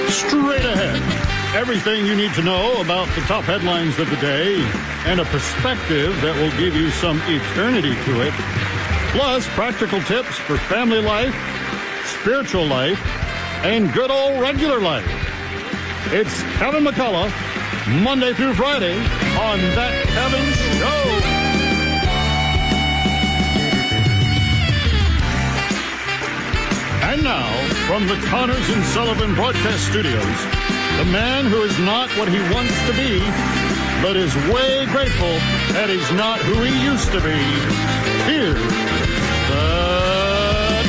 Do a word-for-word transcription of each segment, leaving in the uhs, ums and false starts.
Straight ahead, everything you need to know about the top headlines of the day and a perspective that will give you some eternity to it. Plus, practical tips for family life, spiritual life, and good old regular life. It's Kevin McCullough, Monday through Friday on That Kevin Show. And now, from the Connors and Sullivan Broadcast Studios, the man who is not what he wants to be, but is way grateful that he's not who he used to be. Here's the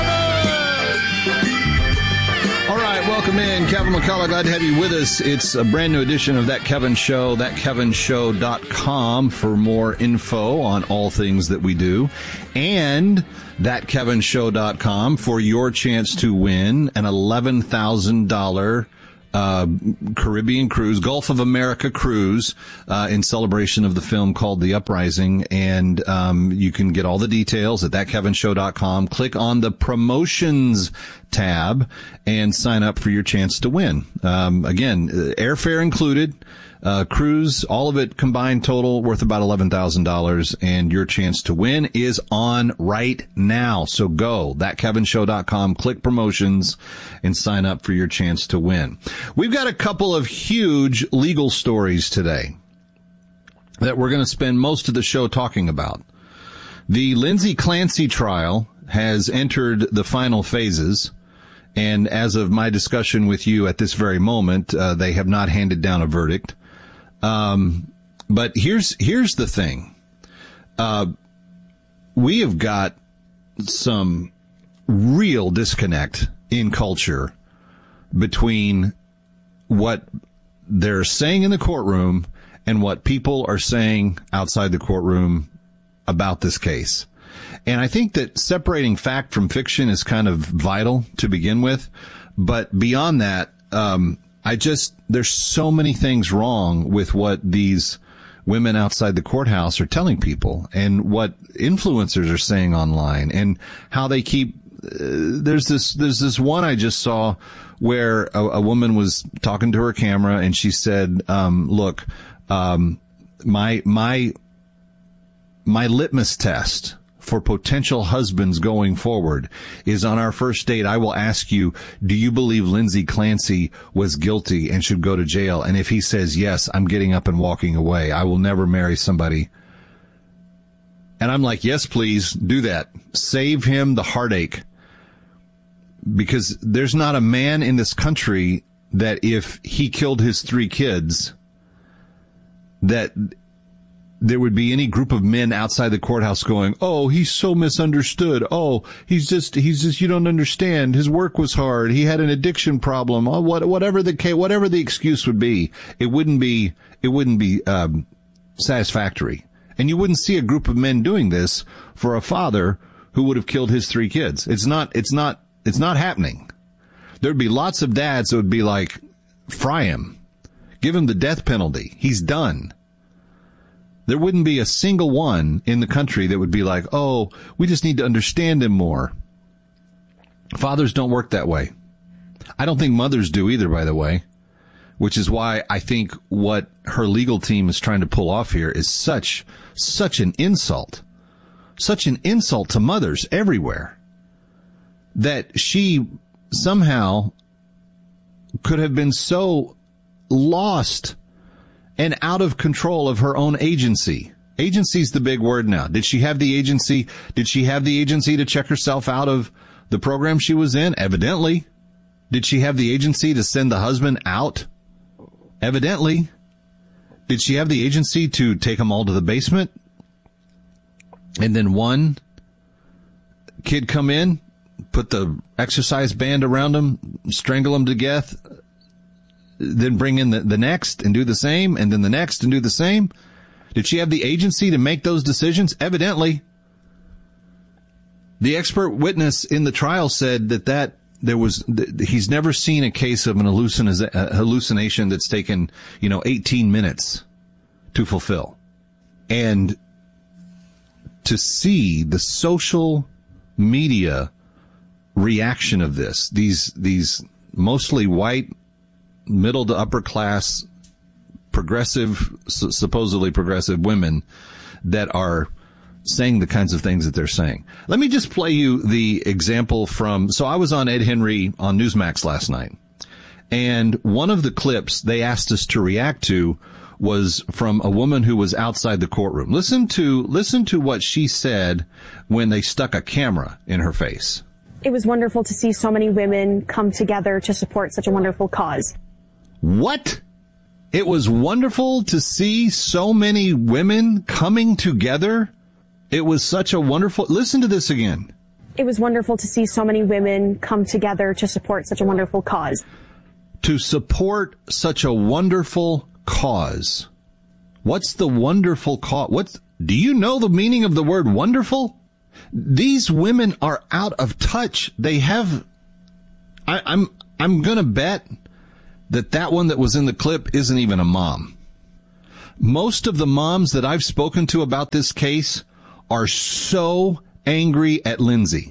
Kevin! All right, welcome in. Kevin McCullough, glad to have you with us. It's a brand new edition of That Kevin Show, that kevin show dot com for more info on all things that we do. And that kevin show dot com for your chance to win an eleven thousand dollars uh, Caribbean cruise, Gulf of America cruise, uh, in celebration of the film called The Uprising. And um, you can get all the details at that kevin show dot com. Click on the promotions tab and sign up for your chance to win. Um, again, airfare included. Uh, cruise, all of it combined total worth about eleven thousand dollars, and your chance to win is on right now. So go, that kevin show dot com, click promotions, and sign up for your chance to win. We've got a couple of huge legal stories today that we're going to spend most of the show talking about. The Lindsay Clancy trial has entered the final phases, and as of my discussion with you at this very moment, uh, they have not handed down a verdict. Um, but here's, here's the thing. Uh, we have got some real disconnect in culture between what they're saying in the courtroom and what people are saying outside the courtroom about this case. And I think that separating fact from fiction is kind of vital to begin with. But beyond that, um, I just, there's so many things wrong with what these women outside the courthouse are telling people and what influencers are saying online and how they keep, uh, there's this, there's this one I just saw where a, a woman was talking to her camera and she said, um, look, um, my, my, my litmus test for potential husbands going forward is on our first date, I will ask you, do you believe Lindsay Clancy was guilty and should go to jail? And if he says yes, I'm getting up and walking away. I will never marry somebody. And I'm like, yes, please do that. Save him the heartache. Because there's not a man in this country that if he killed his three kids, that there would be any group of men outside the courthouse going, oh, he's so misunderstood. Oh, he's just, he's just, you don't understand. His work was hard. He had an addiction problem. Oh, what, whatever the, whatever the excuse would be, it wouldn't be, it wouldn't be, um, satisfactory. And you wouldn't see a group of men doing this for a father who would have killed his three kids. It's not, it's not, it's not happening. There'd be lots of dads that would be like, fry him. Give him the death penalty. He's done. There wouldn't be a single one in the country that would be like, oh, we just need to understand him more. Fathers don't work that way. I don't think mothers do either, by the way, which is why I think what her legal team is trying to pull off here is such, such an insult, such an insult to mothers everywhere that she somehow could have been so lost and out of control of her own agency. Agency's the big word now. Did she have the agency? Did she have the agency to check herself out of the program she was in? Evidently. Did she have the agency to send the husband out? Evidently. Did she have the agency to take them all to the basement? And then one kid come in, put the exercise band around him, strangle him to death, then bring in the, the next and do the same, and then the next and do the same? Did she have the agency to make those decisions? Evidently. The expert witness in the trial said that that there was, he's never seen a case of an hallucination that's taken, you know, eighteen minutes to fulfill. And to see the social media reaction of this, these, these mostly white middle to upper class, progressive, supposedly progressive women that are saying the kinds of things that they're saying. Let me just play you the example from, so I was on Ed Henry on Newsmax last night, and one of the clips they asked us to react to was from a woman who was outside the courtroom. Listen to, listen to what she said when they stuck a camera in her face. It was wonderful to see so many women come together to support such a wonderful cause. What? It was wonderful to see so many women coming together. It was such a wonderful, listen to this again. It was wonderful to see so many women come together to support such a wonderful cause. To support such a wonderful cause. What's the wonderful cause? What's, do you know the meaning of the word wonderful? These women are out of touch. They have, I, I'm, I'm gonna bet that that one that was in the clip isn't even a mom. Most of the moms that I've spoken to about this case are so angry at Lindsay.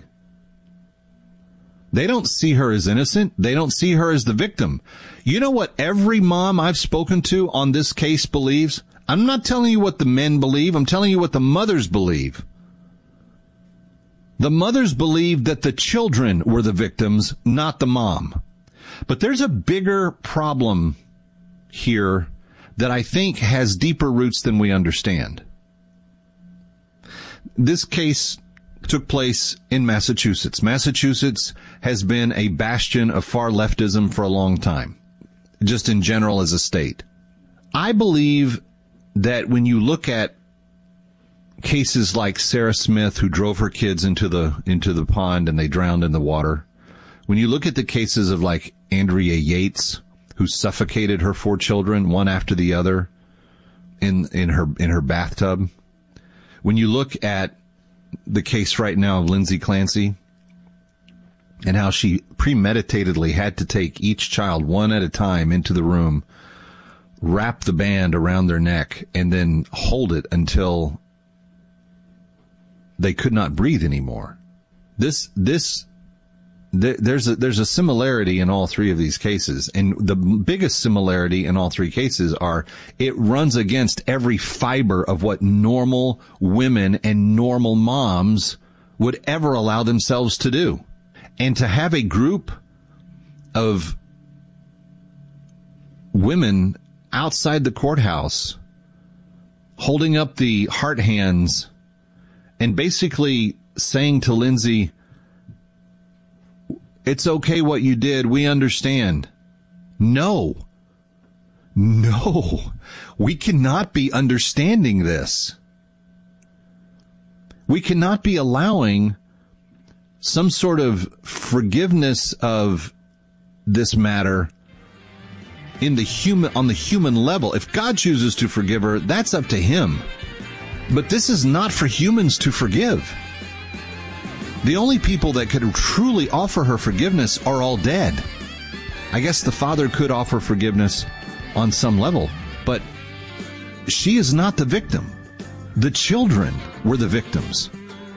They don't see her as innocent. They don't see her as the victim. You know what every mom I've spoken to on this case believes? I'm not telling you what the men believe. I'm telling you what the mothers believe. The mothers believe that the children were the victims, not the mom. But there's a bigger problem here that I think has deeper roots than we understand. This case took place in Massachusetts. Massachusetts has been a bastion of far leftism for a long time, just in general as a state. I believe that when you look at cases like Sarah Smith, who drove her kids into the into the pond and they drowned in the water, when you look at the cases of like Andrea Yates, who suffocated her four children one after the other in in her in her bathtub, when you look at the case right now of Lindsay Clancy and how she premeditatedly had to take each child one at a time into the room, wrap the band around their neck, and then hold it until they could not breathe anymore. This, this, th- there's a, there's a similarity in all three of these cases. And the biggest similarity in all three cases are it runs against every fiber of what normal women and normal moms would ever allow themselves to do. And to have a group of women outside the courthouse holding up the heart hands and basically saying to Lindsay, it's okay what you did, we understand. No. No. We cannot be understanding this. We cannot be allowing some sort of forgiveness of this matter in the human, on the human level. If God chooses to forgive her, that's up to him. But this is not for humans to forgive. The only people that could truly offer her forgiveness are all dead. I guess the father could offer forgiveness on some level, but she is not the victim. The children were the victims.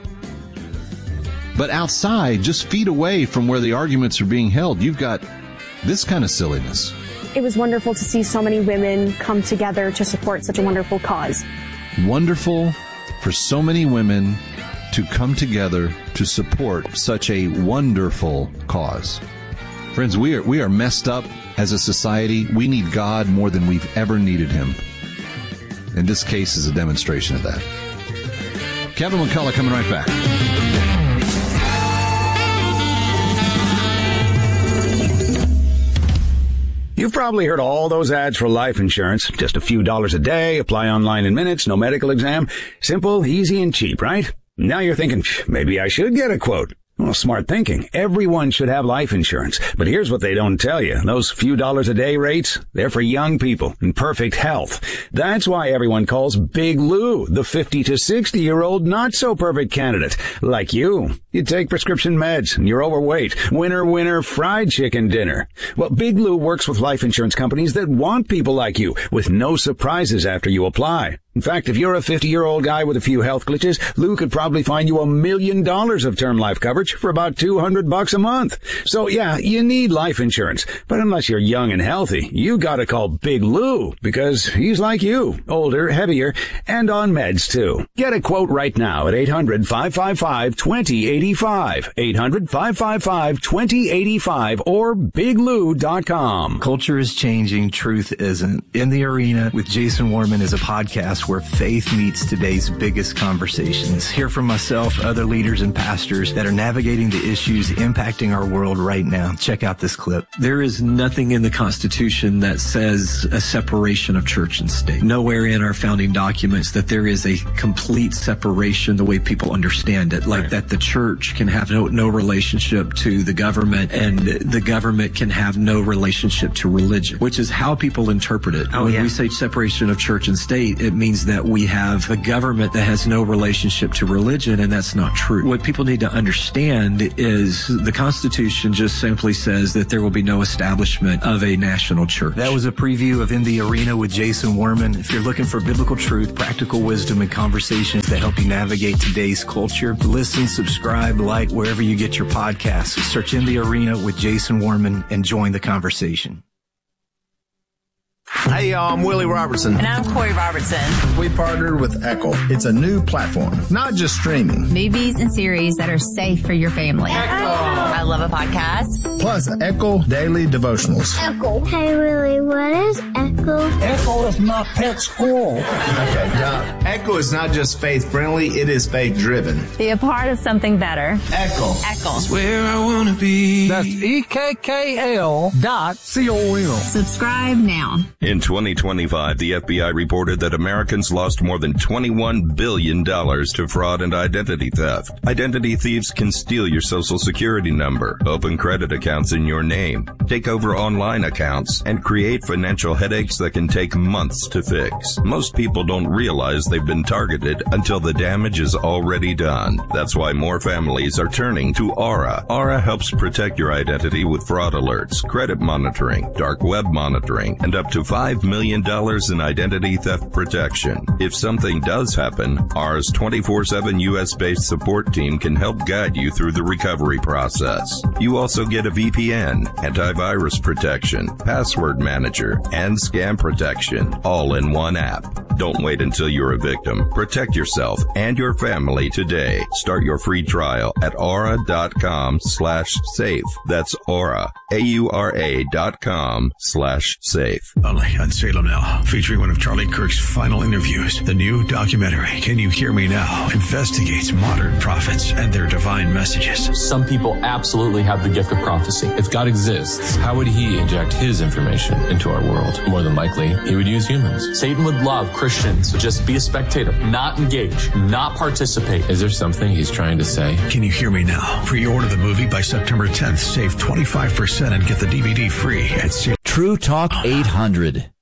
But outside, just feet away from where the arguments are being held, you've got this kind of silliness. It was wonderful to see so many women come together to support such a wonderful cause. Wonderful for so many women to come together to support such a wonderful cause. Friends, we are we are messed up as a society. We need God more than we've ever needed him. And this case is a demonstration of that. Kevin McCullough coming right back. You've probably heard all those ads for life insurance. Just a few dollars a day, apply online in minutes, no medical exam. Simple, easy, and cheap, right? Now you're thinking, maybe I should get a quote. Well, smart thinking. Everyone should have life insurance. But here's what they don't tell you. Those few dollars a day rates, they're for young people in perfect health. That's why everyone calls Big Lou the fifty to sixty year old not so perfect candidate. Like you. You take prescription meds and you're overweight. Winner, winner, fried chicken dinner. Well, Big Lou works with life insurance companies that want people like you with no surprises after you apply. In fact, if you're a fifty-year-old guy with a few health glitches, Lou could probably find you a million dollars of term life coverage for about two hundred bucks a month. So yeah, you need life insurance. But unless you're young and healthy, you gotta call Big Lou, because he's like you, older, heavier, and on meds too. Get a quote right now at eight hundred, five five five, two zero eight five, eight hundred, five five five, two zero eight five, or big lou dot com. Culture is changing, truth isn't. In the Arena with Jason Warman is a podcast where faith meets today's biggest conversations. Hear from myself, other leaders and pastors that are navigating the issues impacting our world right now. Check out this clip. There is nothing in the Constitution that says a separation of church and state. Nowhere in our founding documents that there is a complete separation the way people understand it, like right. that the church can have no, no relationship to the government and the government can have no relationship to religion, which is how people interpret it. Oh, when yeah. we say separation of church and state, it means that we have a government that has no relationship to religion, and that's not true. What people need to understand is the Constitution just simply says that there will be no establishment of a national church. That was a preview of In the Arena with Jason Warman. If you're looking for biblical truth, practical wisdom, and conversations that help you navigate today's culture, listen, subscribe, like wherever you get your podcasts. Search In the Arena with Jason Warman and join the conversation. Hey, y'all, I'm Willie Robertson. And I'm Corey Robertson. We partnered with Echo. It's a new platform, not just streaming. Movies and series that are safe for your family. Echo. I love a podcast. Plus, Echo Daily Devotionals. Echo. Hey, Willie, what is Echo? Echo is my pet squirrel. Okay, now, Echo is not just faith-friendly, it is faith-driven. Be a part of something better. Echo. Echo. It's where I want to be. That's E K K L dot C O M. Subscribe now. In twenty twenty-five, the F B I reported that Americans lost more than twenty-one billion dollars to fraud and identity theft. Identity thieves can steal your social security number, open credit accounts in your name, take over online accounts, and create financial headaches that can take months to fix. Most people don't realize they've been targeted until the damage is already done. That's why more families are turning to Aura. Aura helps protect your identity with fraud alerts, credit monitoring, dark web monitoring, and up to five million dollars in identity theft protection. If something does happen, Aura's twenty-four seven U S-based support team can help guide you through the recovery process. You also get a V P N, antivirus protection, password manager, and scam protection, all in one app. Don't wait until you're a victim. Protect yourself and your family today. Start your free trial at aura.com slash safe. That's Aura, A U R A dot com slash safe. Only on Salem Now, featuring one of Charlie Kirk's final interviews. The new documentary, Can You Hear Me Now?, investigates modern prophets and their divine messages. Some people absolutely have the gift of prophecy. If God exists, how would he inject his information into our world? More than likely, he would use humans. Satan would love Christians to just be a spectator, not engage, not participate. Is there something he's trying to say? Can You Hear Me Now? Pre-order the movie by September tenth. Save twenty-five percent and get the D V D free at Salem. True Talk eight hundred.